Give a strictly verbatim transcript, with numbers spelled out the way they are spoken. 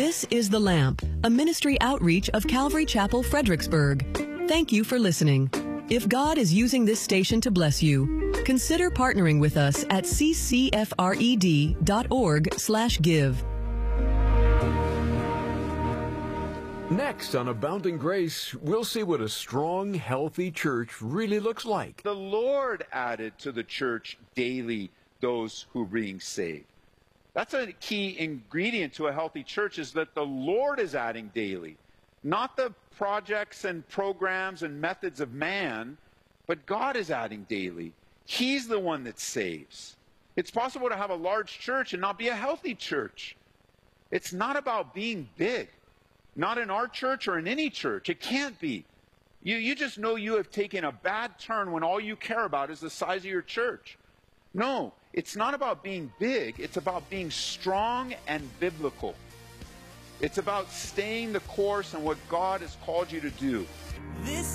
This is The Lamp, a ministry outreach of Calvary Chapel, Fredericksburg. Thank you for listening. If God is using this station to bless you, consider partnering with us at ccfred.org slash give. Next on Abounding Grace, we'll see what a strong, healthy church really looks like. The Lord added to the church daily those who are being saved. That's a key ingredient to a healthy church, is that the Lord is adding daily. Not the projects and programs and methods of man, but God is adding daily. He's the one that saves. It's possible to have a large church and not be a healthy church. It's not about being big. Not in our church or in any church. It can't be. You, you just know you have taken a bad turn when all you care about is the size of your church. No, it's not about being big. It's about being strong and biblical. It's about staying the course and what God has called you to do. This